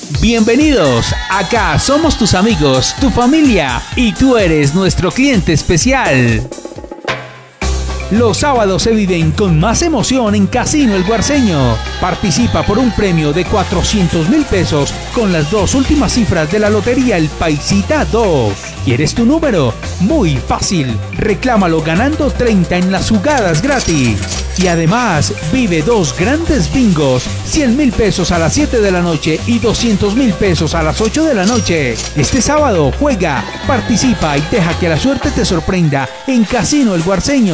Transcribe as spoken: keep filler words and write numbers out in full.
Bienvenidos, acá somos tus amigos, tu familia y tú eres nuestro cliente especial. Los sábados se viven con más emoción en Casino El Guarceño. Participa por un premio de cuatrocientos mil pesos con las dos últimas cifras de la lotería El Paisita dos. ¿Quieres tu número? Muy fácil. Reclámalo ganando treinta en las jugadas gratis. Y además, vive dos grandes bingos, cien mil pesos a las siete de la noche y doscientos mil pesos a las ocho de la noche. Este sábado juega, participa y deja que la suerte te sorprenda en Casino El Guarceño.